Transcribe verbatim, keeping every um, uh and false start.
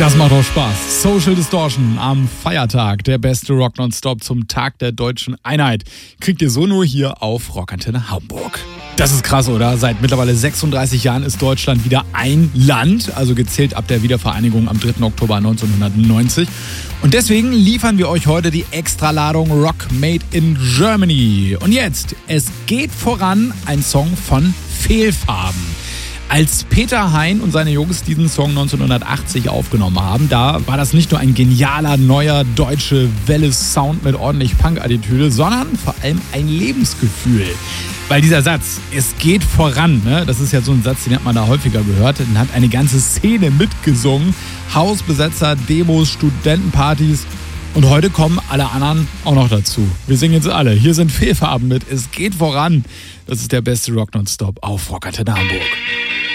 Das macht doch Spaß. Social Distortion am Feiertag, der beste Rock Nonstop zum Tag der deutschen Einheit. Kriegt ihr so nur hier auf Rockantenne Hamburg. Das ist krass, oder? Seit mittlerweile sechsunddreißig Jahren ist Deutschland wieder ein Land, also gezählt ab der Wiedervereinigung am dritten Oktober neunzehnhundertneunzig. Und deswegen liefern wir euch heute die Extraladung Rock Made in Germany. Und jetzt, es geht voran, ein Song von Fehlfarben. Als Peter Hein und seine Jungs diesen Song neunzehnhundertachtzig aufgenommen haben, da war das nicht nur ein genialer, neuer, deutsche Welle-Sound mit ordentlich Punk-Attitüde, sondern vor allem ein Lebensgefühl. Weil dieser Satz, es geht voran, ne, das ist ja so ein Satz, den hat man da häufiger gehört, den hat eine ganze Szene mitgesungen. Hausbesetzer, Demos, Studentenpartys. Und heute kommen alle anderen auch noch dazu. Wir singen jetzt alle. Hier sind Fehlfarben mit Es geht voran. Das ist der beste Rock Nonstop auf Rockantenne Hamburg.